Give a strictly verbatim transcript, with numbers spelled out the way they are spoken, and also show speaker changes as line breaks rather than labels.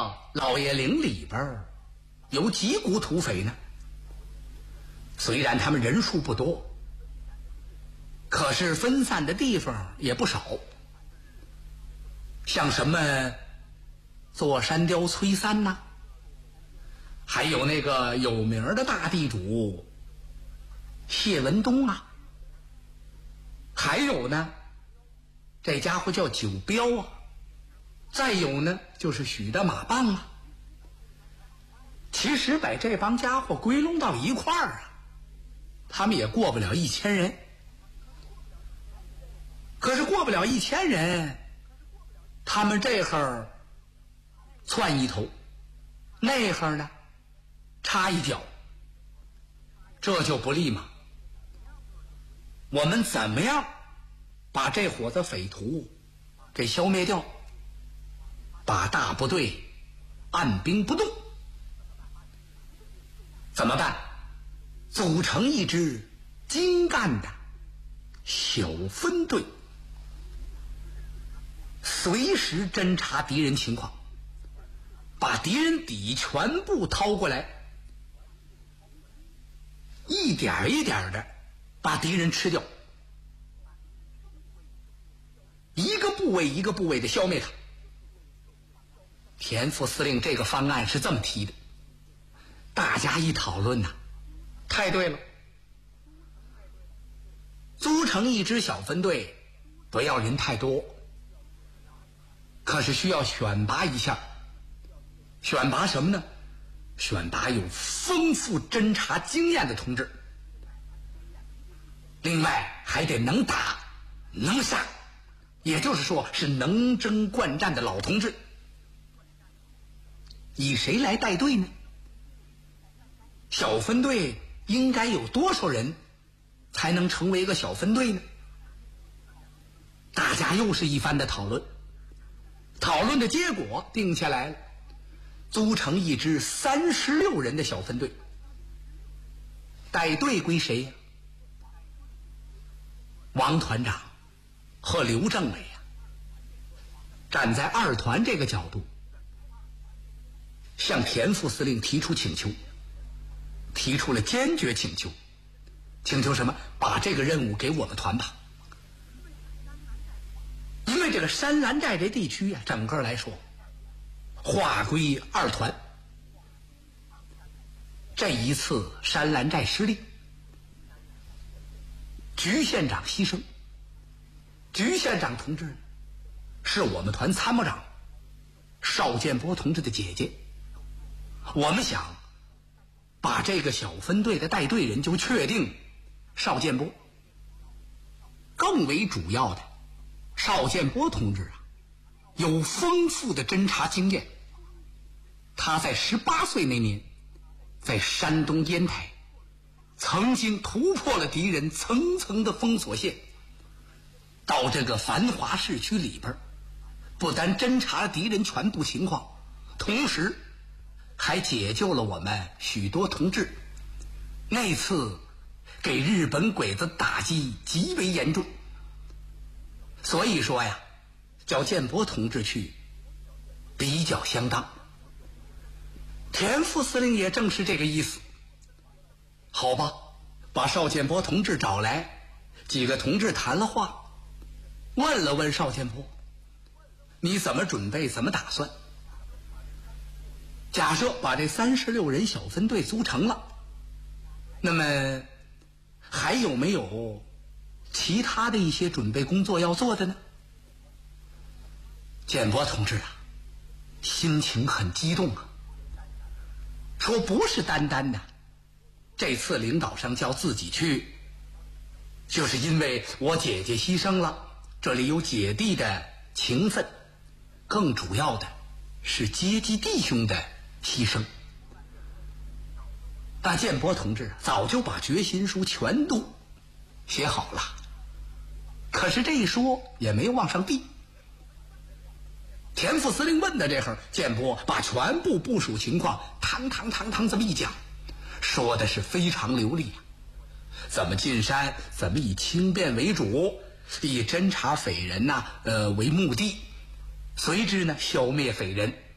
个老爷岭里边有几股土匪呢，虽然他们人数不多，可是分散的地方也不少，像什么座山雕崔三呐、啊，还有那个有名的大地主谢文东啊，还有呢这家伙叫九彪啊，再有呢就是许的马棒啊。其实把这帮家伙归拢到一块儿啊，他们也过不了一千人。可是过不了一千人，他们这会窜一头，那会呢插一脚，这就不利嘛。我们怎么样把这伙子匪徒给消灭掉，把大部队按兵不动？怎么办？组成一支精干的小分队，随时侦察敌人情况，把敌人底全部掏过来，一点一点的把敌人吃掉，一个部位一个部位的消灭他。田副司令这个方案是这么提的，大家一讨论呐，太对了。组成一支小分队，不要人太多，可是需要选拔一下。选拔什么呢？选拔有丰富侦察经验的同志，另外还得能打能杀，也就是说是能征惯战的老同志。以谁来带队呢？小分队应该有多少人才能成为一个小分队呢？大家又是一番的讨论，讨论的结果定下来了，组成一支三十六人的小分队。带队归谁呀？王团长和刘政委呀，站在二团这个角度，向田副司令提出请求，提出了坚决请求。请求什么？把这个任务给我们团吧。因为这个山兰寨这地区啊，整个来说划归二团。这一次山兰寨失利，局县长牺牲。局县长同志是我们团参谋长邵建波同志的姐姐，我们想把这个小分队的带队人就确定邵建波。更为主要的，邵建波同志啊，有丰富的侦察经验。他在十八岁那年，在山东烟台，曾经突破了敌人层层的封锁线，到这个繁华市区里边，不但侦察了敌人全部情况，同时还解救了我们许多同志。那次给日本鬼子打击极为严重，所以说呀，叫建波同志去比较相当。田副司令也正是这个意思。好吧，把邵建波同志找来，几个同志谈了话，问了问邵建波，你怎么准备，怎么打算？假设把这三十六人小分队组成了，那么还有没有其他的一些准备工作要做的呢？建波同志啊，心情很激动啊，说不是单单的这次领导上叫自己去，就是因为我姐姐牺牲了，这里有姐弟的情分，更主要的是阶级弟兄的牺牲。大建波同志早就把决心书全都写好了，可是这一说也没往上递。田副司令问的这会儿，建波把全部部署情况堂堂堂堂这么一讲，说的是非常流利啊。怎么进山，怎么以轻便为主，以侦察匪人呐、啊、呃为目的，随之呢消灭匪人。